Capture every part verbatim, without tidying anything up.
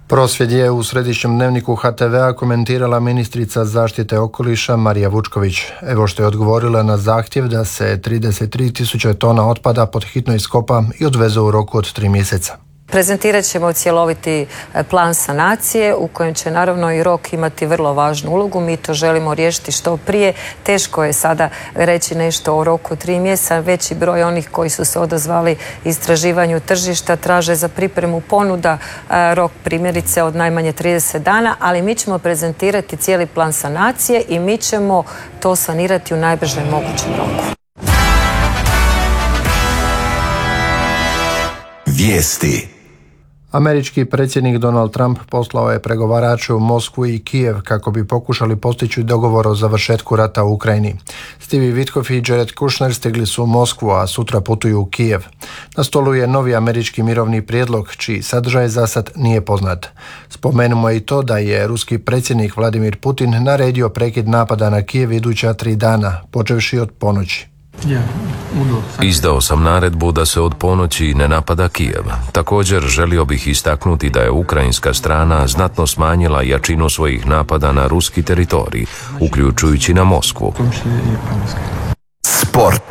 Prosvjed je u središnjem dnevniku ha te vea komentirala ministrica zaštite okoliša Marija Vučković. Evo što je odgovorila na zahtjev da se trideset tri tisuće tona otpada pod hitno iskopa i odveze u roku od tri mjeseca. Prezentirat ćemo cjeloviti plan sanacije u kojem će naravno i rok imati vrlo važnu ulogu. Mi to želimo riješiti što prije. Teško je sada reći nešto o roku tri mjeseca. Veći broj onih koji su se odazvali istraživanju tržišta traže za pripremu ponuda rok primjerice od najmanje trideset dana, ali mi ćemo prezentirati cijeli plan sanacije i mi ćemo to sanirati u najbržem mogućem roku. Vijesti. Američki predsjednik Donald Trump poslao je pregovarače u Moskvu i Kijev kako bi pokušali postići dogovor o završetku rata u Ukrajini. Stevie Witkoff i Jared Kushner stigli su u Moskvu, a sutra putuju u Kijev. Na stolu je novi američki mirovni prijedlog, čiji sadržaj zasad nije poznat. Spomenimo i to da je ruski predsjednik Vladimir Putin naredio prekid napada na Kijev iduća tri dana, počevši od ponoći. Izdao sam naredbu da se od ponoći ne napada Kijev. Također želio bih istaknuti da je ukrajinska strana znatno smanjila jačinu svojih napada na ruski teritorij, uključujući na Moskvu. Sport.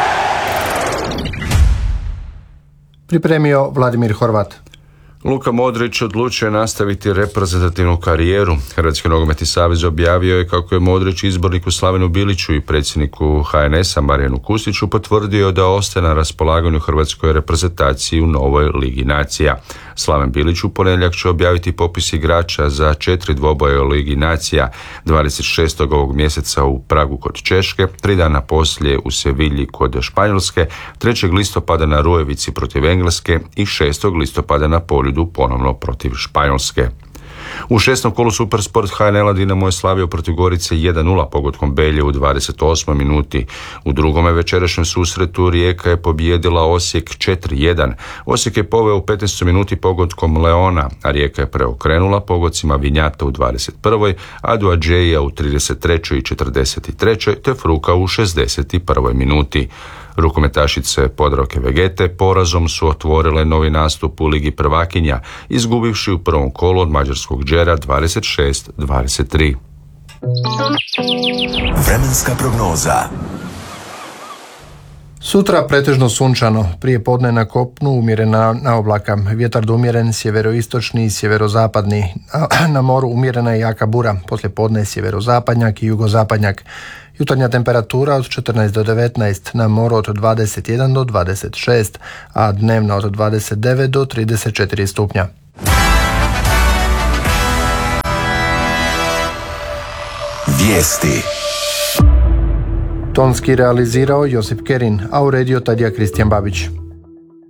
Pripremio Vladimir Horvat. Luka Modrić odlučio je nastaviti reprezentativnu karijeru. Hrvatski nogometni savez objavio je kako je Modrić izborniku Slavenu Biliću i predsjedniku ha en es a Marijanu Kustiću potvrdio da ostaje na raspolaganju hrvatskoj reprezentaciji u novoj Ligi nacija. Slaven Bilić u ponedjeljak će objaviti popis igrača za četiri dvoboje u Ligi nacija, dvadeset šestog ovog mjeseca u Pragu kod Češke, tri dana poslije u Sevilji kod Španjolske, trećeg listopada na Rujevici protiv Engleske i šestog listopada na Poljudu ponovno protiv Španjolske. U šestom kolu Supersport ha en el-a Dinamo je slavio protiv Gorice jedan nula pogodkom Belje u dvadeset osmoj minuti. U drugome večerašnjem susretu Rijeka je pobijedila Osijek četiri jedan. Osijek je poveo u petnaestoj minuti pogodkom Leona, a Rijeka je preokrenula pogodcima Vinjata u dvadeset prvoj, Aduadžeja u trideset trećoj i četrdeset trećoj te Fruka u šezdeset prvoj minuti. Rukometašice Podravke Vegete porazom su otvorile novi nastup u Ligi prvakinja, izgubivši u prvom kolu od mađarskog Đera dvadeset šest dvadeset tri. Vremenska prognoza. Sutra pretežno sunčano, prije podne na kopnu umjerena na oblaka, vjetar umjeren sjeveroistočni i sjeverozapadni, na moru umjerena i jaka bura, poslije podne sjeverozapadnjak i jugozapadnjak. Jutarnja temperatura od četrnaest do devetnaest, na moru od dvadeset jedan do dvadeset šest, a dnevna od dvadeset devet do trideset četiri stupnja. Vijesti. Tonski realizirao Josip Kerin, a uredio Tadija Kristijan Babić.